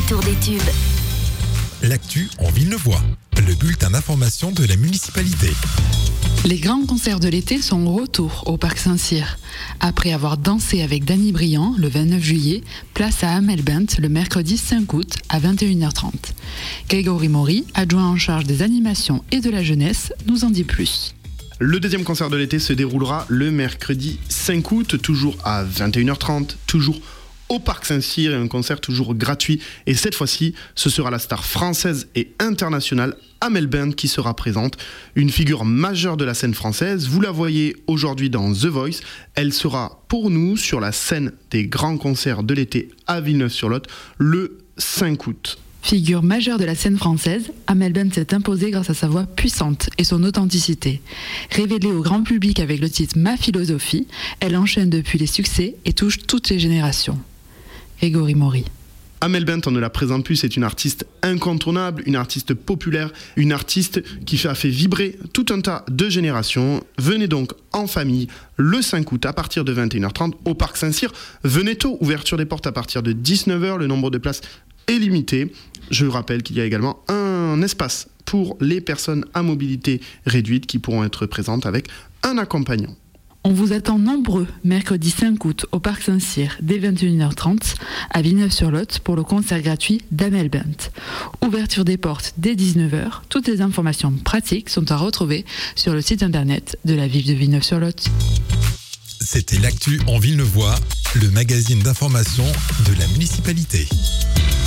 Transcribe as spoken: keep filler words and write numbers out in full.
retour des tubes. L'actu en Villeneuvois, le bulletin d'information de la municipalité. Les grands concerts de l'été sont au retour au Parc Saint-Cyr. Après avoir dansé avec Danny Briand le vingt-neuf juillet, place à Amel Bent le mercredi cinq août à vingt et une heures trente. Grégory Maury, adjoint en charge des animations et de la jeunesse, nous en dit plus. Le deuxième concert de l'été se déroulera le mercredi cinq août, toujours à vingt et une heures trente, toujours au Parc Saint-Cyr, et un concert toujours gratuit. Et cette fois-ci, ce sera la star française et internationale Amel Bent qui sera présente, une figure majeure de la scène française. Vous la voyez aujourd'hui dans The Voice. Elle sera pour nous sur la scène des grands concerts de l'été à Villeneuve-sur-Lot le cinq août. Figure majeure de la scène française, Amel Bent s'est imposée grâce à sa voix puissante et son authenticité. Révélée au grand public avec le titre Ma philosophie, elle enchaîne depuis les succès et touche toutes les générations. Grégory Maury. Amel Bent, on ne la présente plus, c'est une artiste incontournable, une artiste populaire, une artiste qui a fait vibrer tout un tas de générations. Venez donc en famille le cinq août à partir de vingt et une heures trente au Parc Saint-Cyr. Venez tôt, ouverture des portes à partir de dix-neuf heures, le nombre de places est limité. Je vous rappelle qu'il y a également un espace pour les personnes à mobilité réduite qui pourront être présentes avec un accompagnant. On vous attend nombreux mercredi cinq août au Parc Saint-Cyr dès vingt et une heures trente à Villeneuve-sur-Lot pour le concert gratuit d'Amel Bent. Ouverture des portes dès dix-neuf heures. Toutes les informations pratiques sont à retrouver sur le site internet de la ville de Villeneuve-sur-Lot. C'était l'actu en Villeneuvois, le magazine d'information de la municipalité.